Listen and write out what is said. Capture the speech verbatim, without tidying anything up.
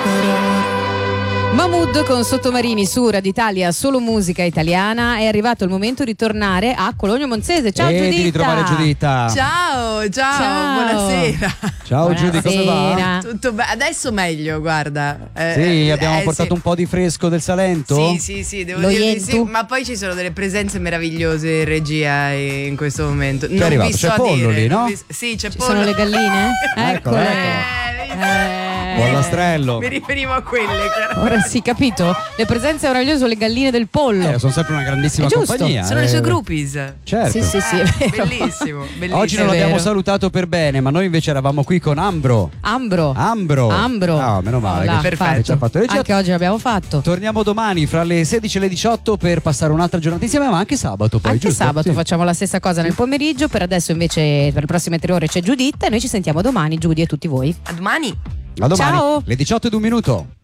Mahmood con Sottomarini su Radio Italia, solo musica italiana. È arrivato il momento di tornare a Cologno Monzese. Ciao e Giuditta. di ritrovare Giuditta. Ciao, ciao, Ciao. buonasera. Ciao Giuditta, come va? Buonasera. Tutto bene? Adesso meglio, guarda. Eh, Sì, abbiamo eh, portato sì. un po' di fresco del Salento. Sì, sì, sì, devo Lo dire di Ientu. sì. Ma poi ci sono delle presenze meravigliose in regia in questo momento. è arrivato? vi C'è so Pollo dire, lì, non no? vi- Sì, c'è Ci Pollo. sono le galline? Ecco, Eccole. ecco. Eh. Pollastrello. Mi riferivo a quelle. che- Ora sì, capito? Le presenze meravigliose sono le galline del pollo. Eh, sono sempre una grandissima È giusto. compagnia. Sono le eh. sue groupies. Certo. Sì, sì, sì, è vero. Bellissimo, bellissimo. Oggi non È l'abbiamo vero. salutato per bene, ma noi invece eravamo qui con Ambro. Ambro. Ambro. Ambro. Ah, meno male. Oh, che là, ci- perfetto. che ci ha fatto regia. Anche oggi l'abbiamo fatto. Torniamo domani fra le sedici e le diciotto per passare un'altra giornata insieme, ma anche sabato poi, Anche giusto? sabato Sì. facciamo la stessa cosa nel pomeriggio. Per adesso invece per le prossime tre ore c'è Giuditta e noi ci sentiamo domani, Giudi e tutti voi. A domani. A domani. Ciao. Le diciotto ed un minuto.